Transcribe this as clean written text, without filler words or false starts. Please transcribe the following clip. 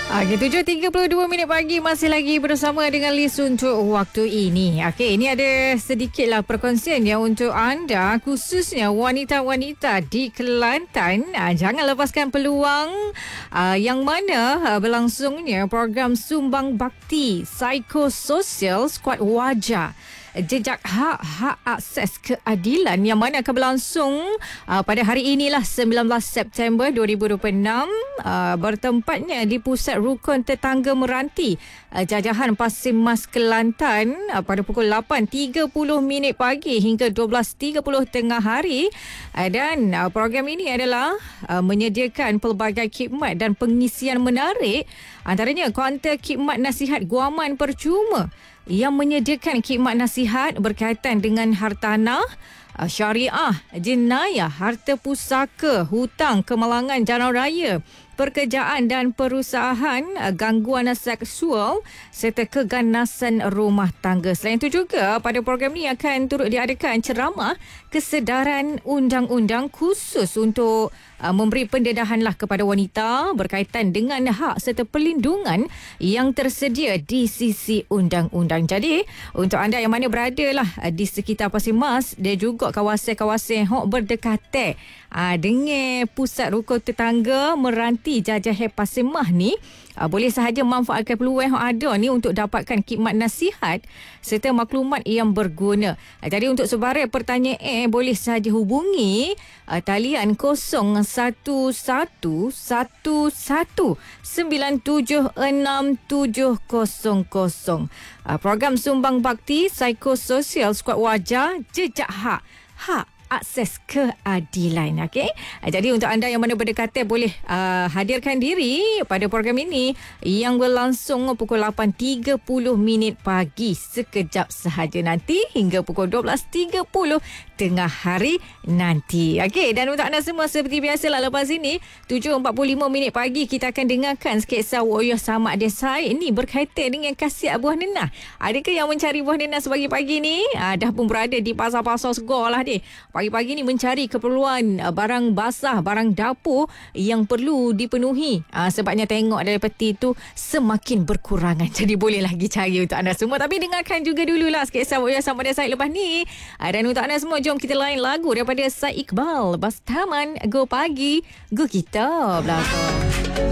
Okey, 7.32 minit pagi masih lagi bersama dengan Liz untuk waktu ini. Okey, ini ada sedikitlah perkongsian yang untuk anda, khususnya wanita-wanita di Kelantan. Jangan lepaskan peluang yang mana berlangsungnya program Sumbang Bakti Psikososial Skuad Wajah Jejak Hak Akses Keadilan yang mana akan berlangsung pada hari inilah 19 September 2026 bertempatnya di Pusat Rukun Tetangga Meranti Jajahan Pasir Mas Kelantan pada pukul 8.30 minit pagi hingga 12.30 tengah hari, dan program ini adalah menyediakan pelbagai khidmat dan pengisian menarik, antaranya kaunter khidmat nasihat guaman percuma yang menyediakan khidmat nasihat berkaitan dengan hartanah, syariah, jenayah, harta pusaka, hutang, kemalangan jalan raya, pekerjaan dan perusahaan, gangguan seksual serta keganasan rumah tangga. Selain itu juga pada program ini akan turut diadakan ceramah kesedaran undang-undang khusus untuk memberi pendedahanlah kepada wanita berkaitan dengan hak serta perlindungan yang tersedia di sisi undang-undang. Jadi untuk anda yang mana berada lah di sekitar Pasir Mas dan juga kawasan-kawasan yang berdekatan dengan Pusat Rukun Tetangga Meranti Jajahan Pasir Mas ni, boleh sahaja manfaatkan peluang yang ada ni untuk dapatkan khidmat nasihat serta maklumat yang berguna. Jadi untuk sebarang pertanyaan boleh sahaja hubungi talian 0111976700. Program Sumbang Bakti Psikososial Skuad Wajah Jejak Hak Akses Keadilan. Okey. Jadi untuk anda yang mana berdekatan boleh hadirkan diri pada program ini yang berlangsung pukul 8.30 minit pagi sekejap sahaja nanti hingga pukul 12.30 tengah hari nanti. Okey, dan untuk anda semua seperti biasalah lepas ini 7.45 minit pagi kita akan dengarkan sketsa Woyah Samad Desai ini berkaitan dengan khasiat buah nenah. Adakah yang mencari buah nenah pagi-pagi ni dah pun berada di pasar-pasar Segor lah ni. Pagi-pagi ni mencari keperluan barang basah, barang dapur yang perlu dipenuhi. Sebabnya tengok dari peti tu semakin berkurangan. Jadi boleh lagi cari untuk anda semua. Tapi dengarkan juga dululah sketsa Woyah Samad Desai lepas ni. Dan untuk anda semua, jom kita lain lagu daripada Syed Iqbal. Bas Taman, Go Pagi, Go Kita belakang.